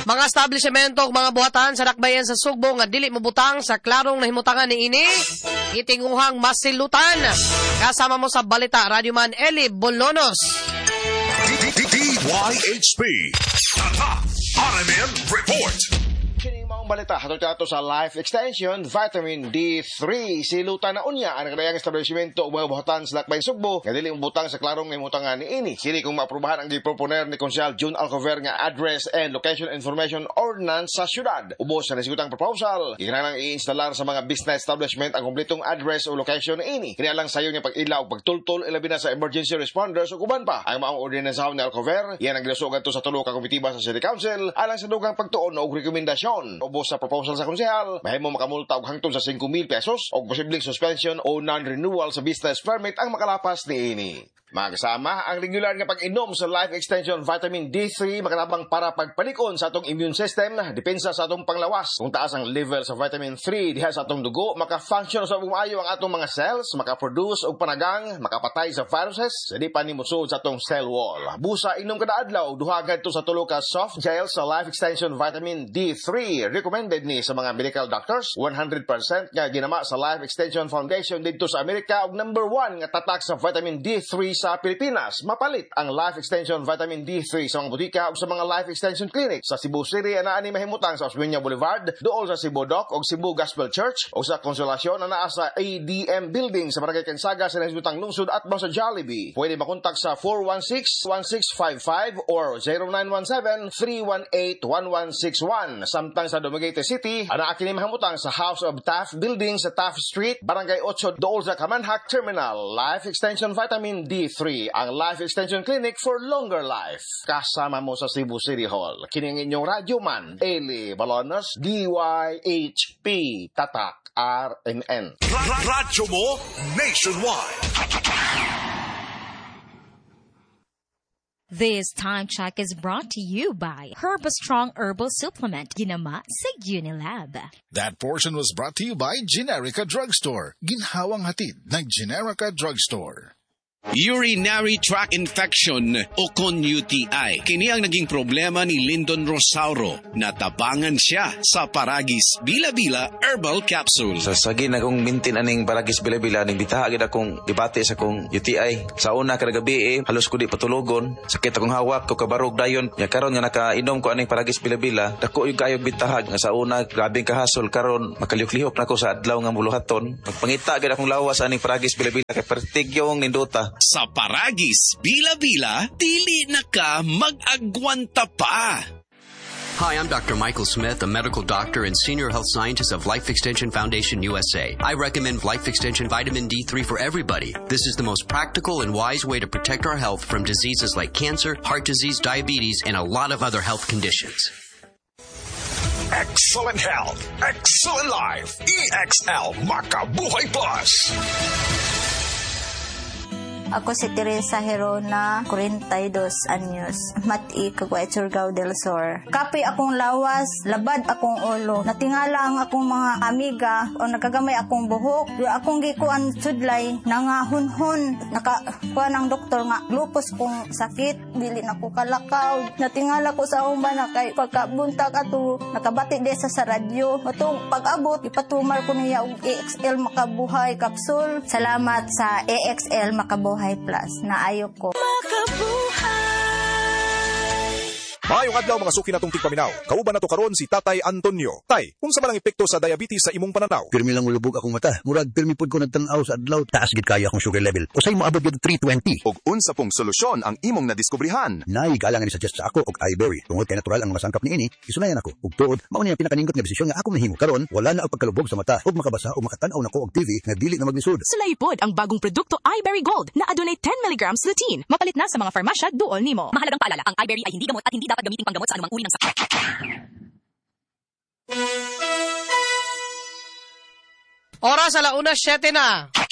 Mga establishmento ug mga buhatan sa dakbayan sa Sugbo nga dili mobutang sa klarong nahimutangan niini, itinguhang masilutan. Kasama mo sa balita Radyoman Eli Bolonos. DYHP Tatak RMN Report. Kining maong balita hatod ato sa Life Extension Vitamin D3 silutan na unya ang kadayang establishmento ug mga buhatan sa Dakbayan Sugbo nga dili mobutang sa klarong nahimutangan niini. Sini kung maaprubahan ang giproponer ni Konsyal June Alcover nga Address and Location Information Ordinance sa syudad. Ubos sa nasigutang proposal, kinahanglang i-instalar sa mga business establishment ang kumpletong address o location niini. Kinahanglang sayo nga pag-ilaw ug pagtultol ilabi na sa emergency responders ug uban pa. Ang maong ordinansahan ni Alcover, yan ang gilusogan to sa tulo ka komitiba sa City Council alang sa dugang pagtuon og rekomendasyon. Ubos sa proposal sa konsehal, mahimo makamulta og hangtod sa 5,000 pesos o posibleng suspension o non-renewal sa business permit ang makalapas niini. Mga kasama, ang regular nga pag-inom sa Life Extension Vitamin D3 makanabang para pagpalikon sa atong immune system, depensa sa atong panglawas. Kung taas ang level sa vitamin 3 diha sa atong dugo, maka-function sa bumayo ang atong mga cells, maka-produce og panagang, makapatay sa viruses, di pa ni musud sa atong cell wall. Busa inom kada adlaw, duhagad to sa tulo ka soft gel sa Life Extension Vitamin D3. Recommended ni sa mga medical doctors, 100% nga ginama sa Life Extension Foundation dito sa Amerika og number 1 nga tatak sa vitamin D3 sa Pilipinas. Mapalit ang Life Extension Vitamin D3 sa mga butika o sa mga Life Extension Clinic sa Cebu City na ani mahimutang sa Osmeña Boulevard, dool sa Cebu Dock o Cebu Gospel Church o sa Konsolasyon na naa sa ADM Building sa Barangay Kansaga sa nasibutang lungsod at sa Jollibee. Pwede makontak sa 416-1655 or 0917-318-1161. Samtang sa Dumaguete City, ana kini mahimutang sa House of Taft Building sa Taft Street, Barangay 8, dool sa Kamanhak Terminal. Life Extension Vitamin D3, ang Life Extension Clinic for longer life. Kasama mo sa Cebu City Hall. Kining inyong radyoman, Eli Balonos, DYHP, Tatak, RMN. Radyo mo nationwide. This time check is brought to you by Herbastrong Herbal Supplement, ginama sa Unilab. That portion was brought to you by Generica Drugstore, ginhawang hatid ng Generica Drugstore. Urinary tract infection o kon UTI. Kini ang naging problema ni Lyndon Rosauro. Natabangan siya sa Paragis Bila-Bila Herbal Capsule. Sa sagin akong mintin aning Paragis Bila-Bila, ning bitahagid akong debate sa akong UTI. Sa una kada gabi halos ko di patulogon. Sakit akong hawak ko kabarog dayon. Ya karon nga nakainom ko aning Paragis Bila-Bila, dako yung kayog bitahag nga sa una grabing kahasol karon makalihok-lihok na ko sa adlaw nga muluhaton. Magpangita gid akong lawas aning Paragis Bila-Bila kay pertigyong nindota. Sa Paragis Bila-Bila, dili na ka mag-agwanta pa. Hi, I'm Dr. Michael Smith, a medical doctor and senior health scientist of Life Extension Foundation USA. I recommend Life Extension Vitamin D3 for everybody. This is the most practical and wise way to protect our health from diseases like cancer, heart disease, diabetes, and a lot of other health conditions. Excellent health, excellent life. EXL Makabuhay Plus. Ako si Teresa Herona, 42 anyos, Mati, Caguay, Surigao del Sur. Kape akong lawas, labad akong ulo. Natingala ang akong mga amiga o nakagamay akong buhok. Yung akong gikuan sudlay, nangahunhon. Nakakuha ng doktor nga, lupus kong sakit, dili na ko kalakaw. Natingala ko sa umba na kay pagkabuntag ato, nakabati desa sa radyo. Matong pag-abot, ipatumar ko niya og EXL Makabuhay Capsule. Salamat sa EXL Makabuhay Plus na ayok ko. Maayong adlaw mga suki natong tigpaminaw. Kauban nato karon si Tatay Antonio. Tay, unsa man ang epekto sa diabetes sa imong pananaw? Pirmi lang ulubog akong mata. Murag pirmi pud ko nagtan-aw sa adlaw. Taas gid kaya akong sugar level. Usay moabot gid 320. Og unsa pong solusyon ang imong nadiskubrihan? Nay galang ni suggest sa ako og iBerry. Tungod kay natural ang mga sangkap niini, isunayan ako. Ug tuod, mao ni ang pinakaningkot nga desisyon nga akong nahimo. Karon wala na og pagkalubog sa mata ug makabasa ug makatan-aw nako og TV nga dili na maglisod. Sulaypod ang bagong produkto iBerry Gold na adunay 10 mg lutein. Mapalit na sa mga farmasya duol nimo. Mahalagang paalala, ang iBerry ay hindi gamot at hindi dapat gamitin panggamot sa anumang uri ng sakit. Oras 1:07 na.